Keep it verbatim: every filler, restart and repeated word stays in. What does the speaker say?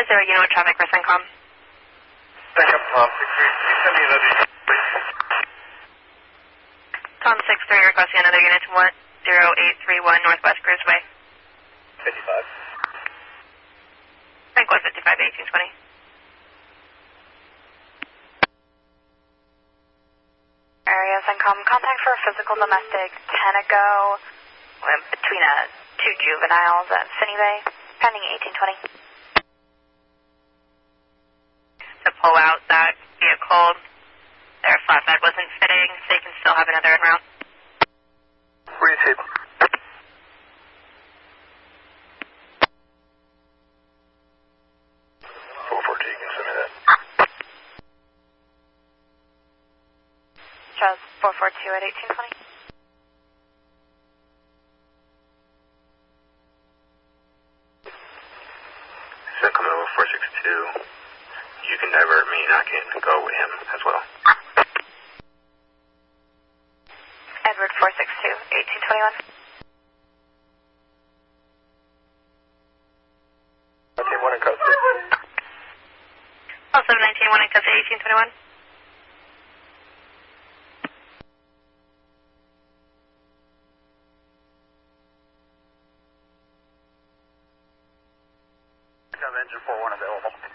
zero, you know what traffic for CENTCOM? Second Tom six three, can you send me another unit, please? Tom six three, requesting another unit to one zero eight three one Northwest Cruiseway. fifty-five. Frank one fifty-five, eighteen twenty. Area CENTCOM, contact for physical domestic ten ago, between uh, two juveniles at Finney Bay, pending eighteen twenty. To pull out that vehicle, their flatbed wasn't fitting, so you can still have another en route. Received. four four two, you can send me that. Charles four four two at eighteen twenty. CENTCOM over four six two. You can divert me and I can go with him as well. Edward four six two, eighteen twenty-one. nineteen one in custody. Also nineteen one in custody, eighteen twenty-one. Engine four one available.